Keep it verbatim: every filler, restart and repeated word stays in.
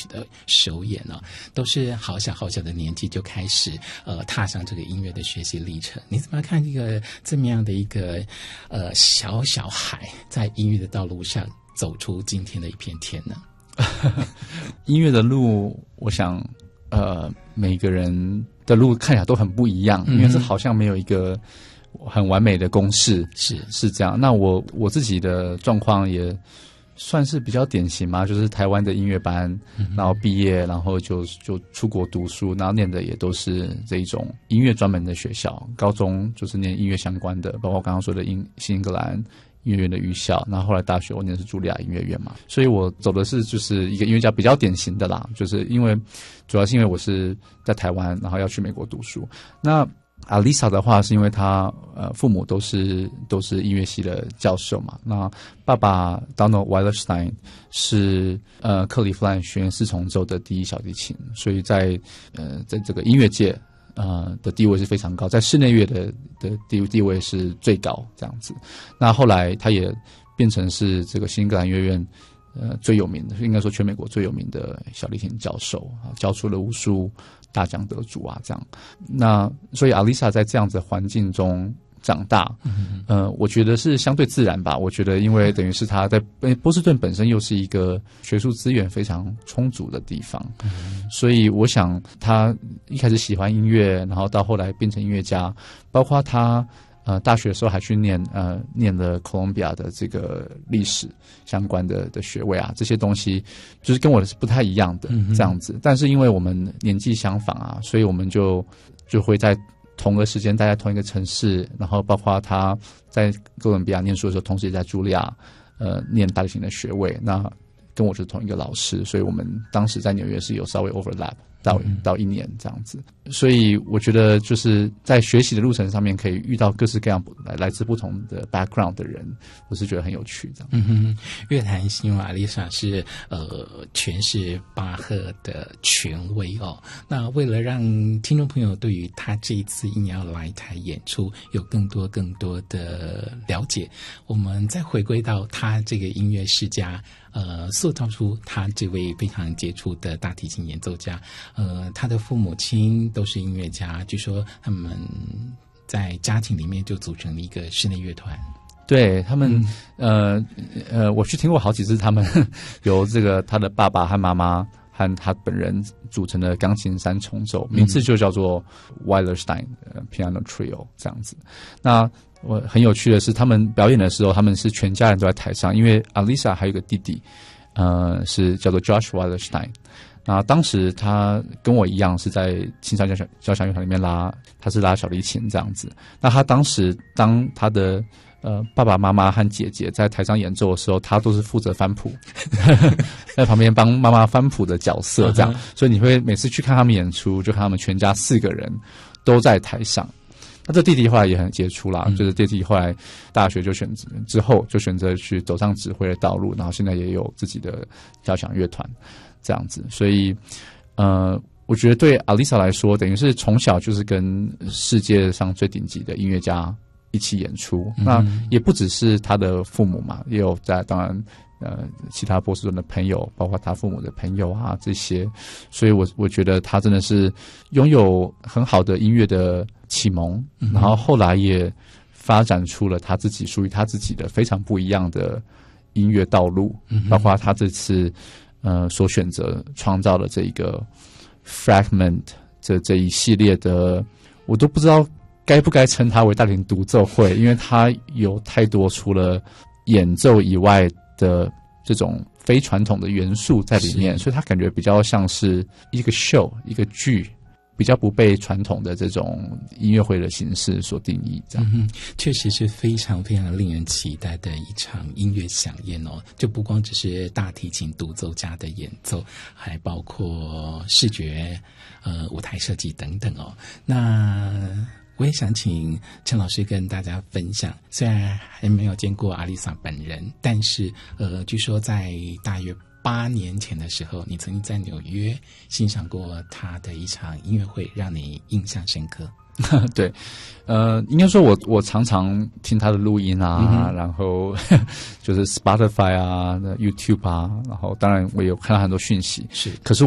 曲的首演哦，都是好小好小的年纪就开始呃踏上这个音乐的学习历程。你怎么看这个这么样的一个呃小小孩在音乐的道路上走出今天的一片天呢？ 音乐的路，我想呃每个人的路看起来都很不一样，因为这好像没有一个很完美的公式， 是是这样。那我我自己的状况也算是比较典型嘛，就是台湾的音乐班，嗯、然后毕业，然后就就出国读书，然后念的也都是这一种音乐专门的学校。高中就是念音乐相关的，包括我刚刚说的英新英格兰音乐院的预校，然后后来大学我念的是茱莉亚音乐院嘛，所以我走的是就是一个音乐家比较典型的啦，就是因为主要是因为我是在台湾，然后要去美国读书。那阿丽莎的话是因为她呃父母都是都是音乐系的教授嘛，那爸爸 Donald Weilerstein 是呃克利夫兰学院四重奏的第一小提琴，所以在呃在这个音乐界呃的地位是非常高，在室内乐的的地地位是最高这样子。那后来他也变成是这个新英格兰音乐院呃最有名的，应该说全美国最有名的小提琴教授啊，教出了无数大奖得主啊这样。那所以阿丽莎在这样子的环境中长大，嗯、呃，我觉得是相对自然吧。我觉得因为等于是他在波士顿本身又是一个学术资源非常充足的地方，嗯、所以我想他一开始喜欢音乐，然后到后来变成音乐家，包括他呃大学的时候还去念呃念了哥伦比亚的这个历史相关的的学位啊，这些东西就是跟我的是不太一样的这样子。嗯、但是因为我们年纪相仿啊，所以我们就就会在同个时间待在同一个城市，然后包括他在哥伦比亚念书的时候，同时也在茱莉亚呃念大提琴的学位，那跟我是同一个老师，所以我们当时在纽约是有稍微 overlap 到到一年这样子。所以我觉得就是在学习的路程上面可以遇到各式各样来来自不同的 background 的人，我是觉得很有趣这样。 嗯哼，乐坛新闻阿丽莎是呃诠释巴赫的权威哦。那为了让听众朋友对于他这一次应邀来台演出有更多更多的了解，我们再回归到他这个音乐世家。呃，塑造出他这位非常杰出的大提琴演奏家。呃，他的父母亲都是音乐家，据说他们在家庭里面就组成了一个室内乐团。 对他们，嗯、呃呃，我去听过好几次，他们由这个他的爸爸和妈妈和他本人组成的钢琴三重奏，名字就叫做 Weilerstein Piano Trio 这样子。那我很有趣的是，他们表演的时候，他们是全家人都在台上，因为阿丽莎还有一个弟弟，呃，是叫做 Josh Weilerstein。那当时他跟我一样是在青山交响交响乐团里面拉，他是拉小提琴这样子。那他当时当他的呃爸爸妈妈和姐姐在台上演奏的时候，他都是负责翻谱，在旁边帮妈妈翻谱的角色这样。Uh-huh. 所以你会每次去看他们演出，就看他们全家四个人都在台上。那这弟弟后来也很杰出啦，嗯、就是弟弟后来大学就选择之后就选择去走上指挥的道路，然后现在也有自己的交响乐团这样子。所以，呃，我觉得对阿丽莎来说，等于是从小就是跟世界上最顶级的音乐家一起演出。嗯、那也不只是他的父母嘛，也有在当然。呃，其他波士顿的朋友，包括他父母的朋友啊，这些，所以我我觉得他真的是拥有很好的音乐的启蒙，嗯、然后后来也发展出了他自己属于他自己的非常不一样的音乐道路，嗯、包括他这次呃所选择创造的这一个 Fragment 这这一系列的，我都不知道该不该称它为大提琴独奏会，因为它有太多除了演奏以外的这种非传统的元素在里面，所以它感觉比较像是一个 show 一个剧，比较不被传统的这种音乐会的形式所定义这样。 嗯，确实是非常非常令人期待的一场音乐飨宴哦，就不光只是大提琴独奏家的演奏，还包括视觉呃舞台设计等等哦。那我也想请陈老师跟大家分享，虽然还没有见过阿丽莎本人，但是呃，据说在大约八年前的时候，你曾经在纽约欣赏过她的一场音乐会，让你印象深刻。 对，呃，应该说我我常常听他的录音啊，嗯、然后就是 Spotify 啊、YouTube 啊，然后当然我有看到很多讯息， 是， 可是